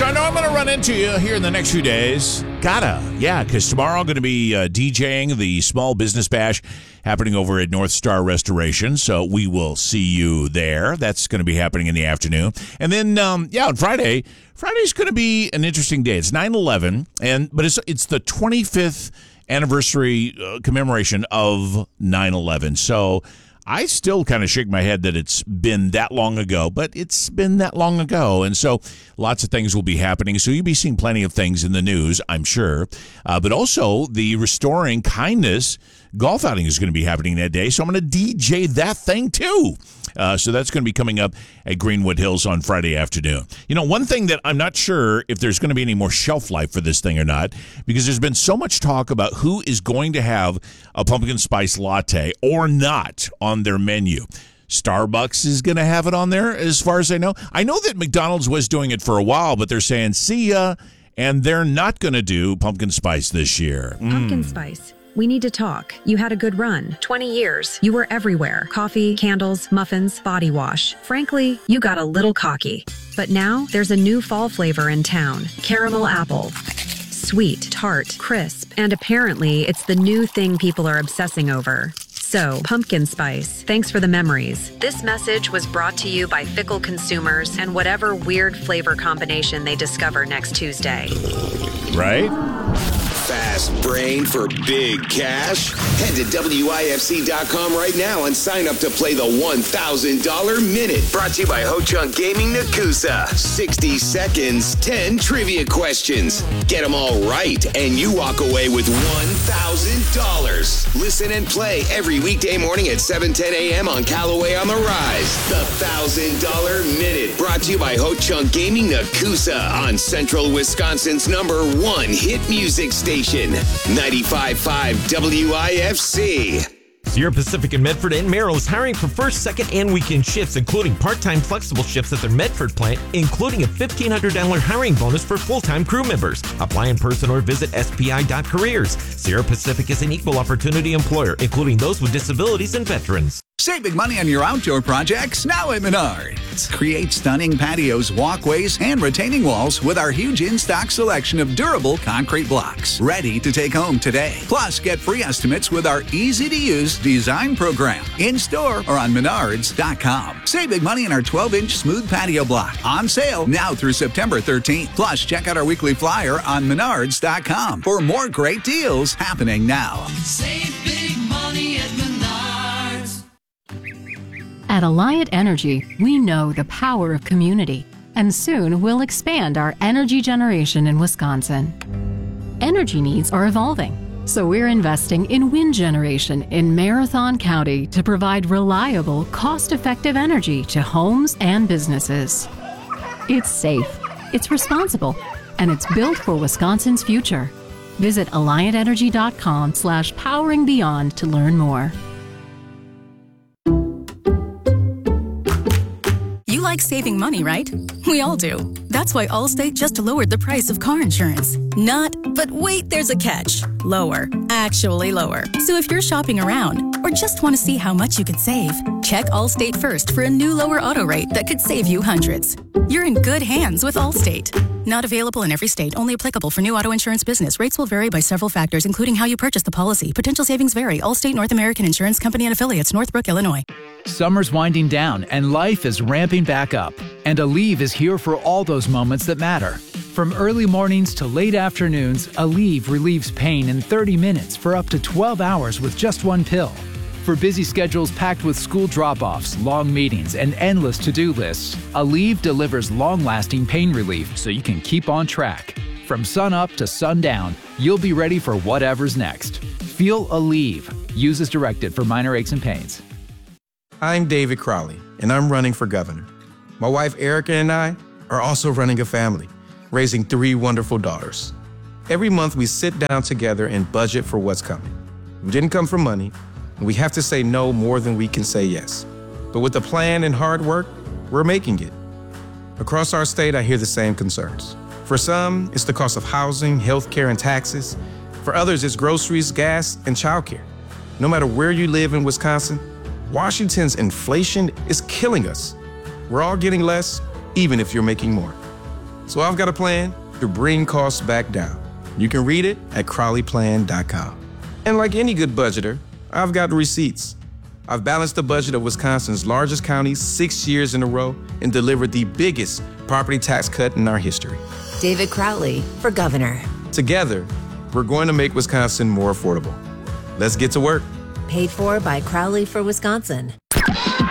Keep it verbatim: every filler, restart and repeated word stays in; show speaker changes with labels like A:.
A: So I know I'm going to run into you here in the next few days. Gotta, yeah, because tomorrow I'm going to be uh, DJing the Small Business Bash happening over at North Star Restoration. So we will see you there. That's going to be happening in the afternoon. And then, um, yeah, on Friday, Friday's going to be an interesting day. It's nine eleven, and but it's it's the twenty-fifth anniversary uh, commemoration of nine eleven. So I still kind of shake my head that it's been that long ago, but it's been that long ago. And so lots of things will be happening. So you'll be seeing plenty of things in the news, I'm sure. Uh, but also the Restoring Kindness golf outing is going to be happening that day. So I'm going to D J that thing too. Uh, so that's going to be coming up at Greenwood Hills on Friday afternoon. You know, one thing that I'm not sure if there's going to be any more shelf life for this thing or not, because there's been so much talk about who is going to have a pumpkin spice latte or not on their menu. Starbucks is going to have it on there, as far as I know. I know that McDonald's was doing it for a while, but they're saying, see ya, and they're not going to do pumpkin spice this year.
B: Pumpkin
A: Mm.
B: spice. We need to talk. You had a good run. twenty years. You were everywhere. Coffee, candles, muffins, body wash. Frankly, you got a little cocky. But now there's a new fall flavor in town. Caramel apple. Sweet, tart, crisp, and apparently it's the new thing people are obsessing over. So, pumpkin spice, thanks for the memories. This message was brought to you by fickle consumers and whatever weird flavor combination they discover next Tuesday.
A: Right?
C: Fast brain for big cash? Head to W I F C dot com right now and sign up to play the one thousand dollars Minute. Brought to you by Ho Chunk Gaming Nakusa. sixty seconds, ten trivia questions. Get them all right, and you walk away with one thousand dollars. Listen and play every weekday morning at seven ten a.m. on Callaway on the Rise. The one thousand dollars Minute. Brought to you by Ho Chunk Gaming Nakusa on Central Wisconsin's number one hit music station. ninety-five point five W I F C.
D: Sierra Pacific in Medford and Merrill is hiring for first, second, and weekend shifts, including part-time flexible shifts at their Medford plant, including a fifteen hundred dollars hiring bonus for full-time crew members. Apply in person or visit S P I dot careers. Sierra Pacific is an equal opportunity employer, including those with disabilities and veterans.
E: Save big money on your outdoor projects now at Menards. Create stunning patios, walkways, and retaining walls with our huge in-stock selection of durable concrete blocks. Ready to take home today. Plus, get free estimates with our easy-to-use design program. In-store or on Menards dot com. Save big money on our twelve-inch smooth patio block. On sale now through September thirteenth. Plus, check out our weekly flyer on Menards dot com for more great deals happening now.
F: Save big money at Menards.
G: At Alliant Energy, we know the power of community, and soon we'll expand our energy generation in Wisconsin. Energy needs are evolving, so we're investing in wind generation in Marathon County to provide reliable, cost-effective energy to homes and businesses. It's safe, it's responsible, and it's built for Wisconsin's future. Visit alliant energy dot com slash powering beyond to learn more.
H: You like saving money, right? We all do. That's why Allstate just lowered the price of car insurance. Not, but wait, there's a catch. Lower. Actually lower. So if you're shopping around or just want to see how much you could save, check Allstate first for a new lower auto rate that could save you hundreds. You're in good hands with Allstate. Not available in every state. Only applicable for new auto insurance business. Rates will vary by several factors, including how you purchase the policy. Potential savings vary. Allstate North American Insurance Company and Affiliates, Northbrook, Illinois.
I: Summer's winding down and life is ramping back up. And Aleve is here for all those moments that matter. From early mornings to late afternoons, Aleve relieves pain in thirty minutes for up to twelve hours with just one pill. For busy schedules packed with school drop-offs, long meetings, and endless to-do lists, Aleve delivers long-lasting pain relief so you can keep on track. From sun up to sundown, you'll be ready for whatever's next. Feel Aleve. Use as directed for minor aches and pains.
J: I'm David Crowley, and I'm running for governor. My wife Erica and I are also running a family, raising three wonderful daughters. Every month we sit down together and budget for what's coming. We didn't come for money, and we have to say no more than we can say yes. But with a plan and hard work, we're making it. Across our state, I hear the same concerns. For some, it's the cost of housing, healthcare, and taxes. For others, it's groceries, gas, and childcare. No matter where you live in Wisconsin, Washington's inflation is killing us. We're all getting less, even if you're making more. So I've got a plan to bring costs back down. You can read it at crowley plan dot com. And like any good budgeter, I've got receipts. I've balanced the budget of Wisconsin's largest county six years in a row and delivered the biggest property tax cut in our history.
K: David Crowley for governor.
J: Together, we're going to make Wisconsin more affordable. Let's get to work.
K: Paid for by Crowley for Wisconsin.